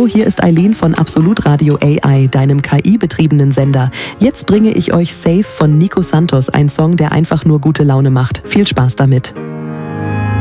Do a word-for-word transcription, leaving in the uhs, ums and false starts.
Hallo, hier ist Eileen von Absolut Radio A I, deinem K I-betriebenen Sender. Jetzt bringe ich euch Safe von Nico Santos, ein Song, der einfach nur gute Laune macht. Viel Spaß damit.